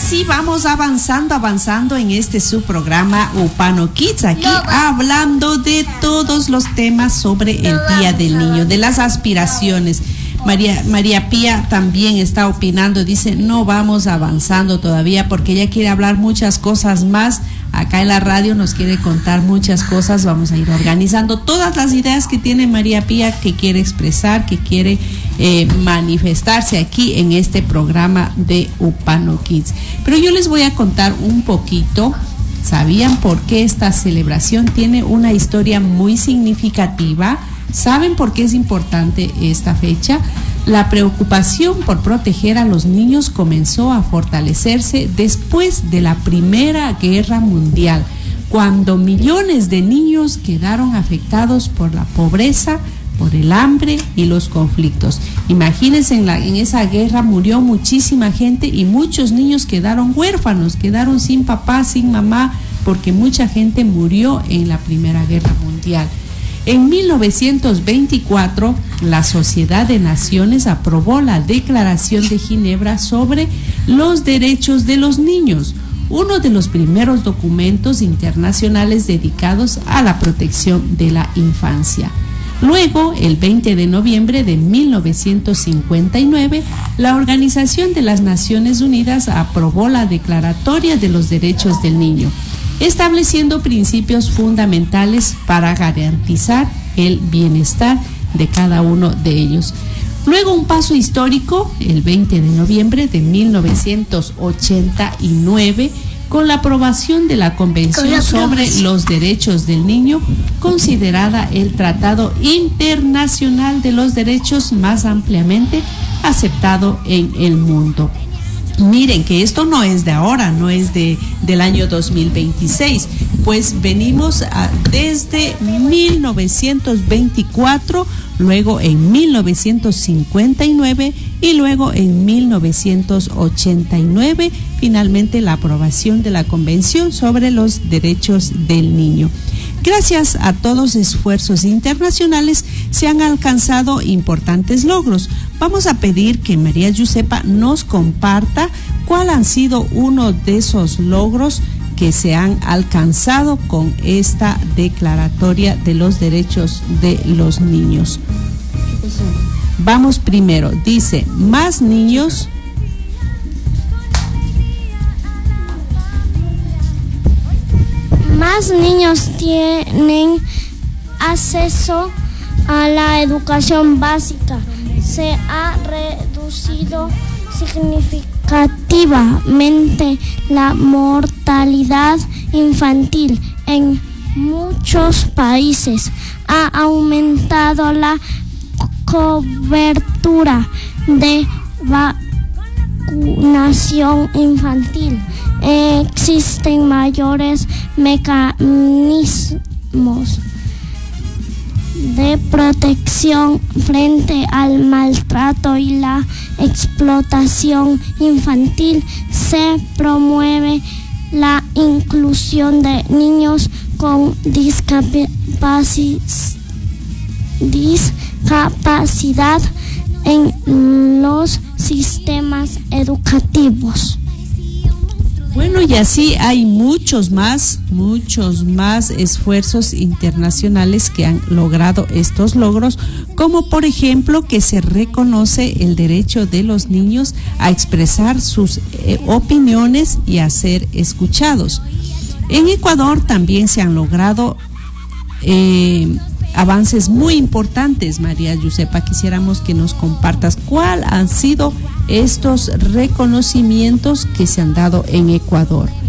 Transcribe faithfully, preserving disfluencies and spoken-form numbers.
así vamos avanzando, avanzando en este su programa Upano Kids, aquí hablando de todos los temas sobre el Día del Niño, de las aspiraciones. María, María Pía también está opinando, dice, no vamos avanzando todavía porque ella quiere hablar muchas cosas más. Acá en la radio nos quiere contar muchas cosas, vamos a ir organizando todas las ideas que tiene María Pía, que quiere expresar, que quiere eh, manifestarse aquí en este programa de Upano Kids. Pero yo les voy a contar un poquito. ¿Sabían por qué esta celebración tiene una historia muy significativa? ¿Saben por qué es importante esta fecha? La preocupación por proteger a los niños comenzó a fortalecerse después de la Primera Guerra Mundial, cuando millones de niños quedaron afectados por la pobreza, por el hambre y los conflictos. Imagínense, en, la, en esa guerra murió muchísima gente y muchos niños quedaron huérfanos, quedaron sin papá, sin mamá, porque mucha gente murió en la Primera Guerra Mundial. En mil novecientos veinticuatro, la Sociedad de Naciones aprobó la Declaración de Ginebra sobre los derechos de los niños, uno de los primeros documentos internacionales dedicados a la protección de la infancia. Luego, el veinte de noviembre de mil novecientos cincuenta y nueve, la Organización de las Naciones Unidas aprobó la Declaratoria de los Derechos del Niño, estableciendo principios fundamentales para garantizar el bienestar de cada uno de ellos. Luego, un paso histórico, el veinte de noviembre de mil novecientos ochenta y nueve, con la aprobación de la Convención sobre los Derechos del Niño, considerada el Tratado Internacional de los Derechos más ampliamente aceptado en el mundo. Miren que esto no es de ahora, no es de del año dos mil veintiséis, pues venimos a, desde mil novecientos veinticuatro, luego en mil novecientos cincuenta y nueve y luego en mil novecientos ochenta y nueve, finalmente la aprobación de la Convención sobre los Derechos del Niño. Gracias a todos los esfuerzos internacionales se han alcanzado importantes logros. Vamos a pedir que María Giuseppa nos comparta cuál han sido uno de esos logros que se han alcanzado con esta declaratoria de los derechos de los niños. Vamos primero, dice, más niños... Más niños tienen acceso a la educación básica. Se ha reducido significativamente la mortalidad infantil en muchos países. Ha aumentado la cobertura de vacunación infantil. Existen mayores mecanismos de protección frente al maltrato y la explotación infantil. Se promueve la inclusión de niños con discapaci- discapacidad en los sistemas educativos. Bueno, y así hay muchos más, muchos más esfuerzos internacionales que han logrado estos logros, como por ejemplo que se reconoce el derecho de los niños a expresar sus eh, opiniones y a ser escuchados. En Ecuador también se han logrado eh, avances muy importantes. María Giuseppa, quisiéramos que nos compartas cuál han sido estos reconocimientos que se han dado en Ecuador.